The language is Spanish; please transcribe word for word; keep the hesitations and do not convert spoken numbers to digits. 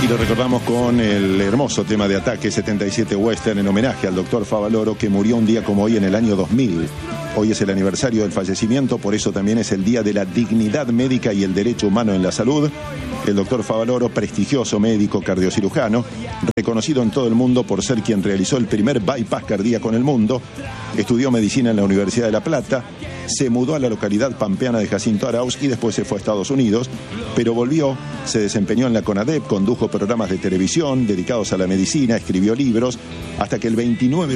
Y lo recordamos con el hermoso tema de Ataque setenta y siete Western en homenaje al doctor Favaloro, que murió un día como hoy en el año dos mil. Hoy es el aniversario del fallecimiento, por eso también es el Día de la Dignidad Médica y el Derecho Humano en la Salud. El doctor Favaloro, prestigioso médico cardiocirujano, reconocido en todo el mundo por ser quien realizó el primer bypass cardíaco en el mundo, estudió medicina en la Universidad de La Plata, se mudó a la localidad pampeana de Jacinto Arauz y después se fue a Estados Unidos, pero volvió, se desempeñó en la CONADEP, condujo programas de televisión dedicados a la medicina, escribió libros, hasta que el veintinueve de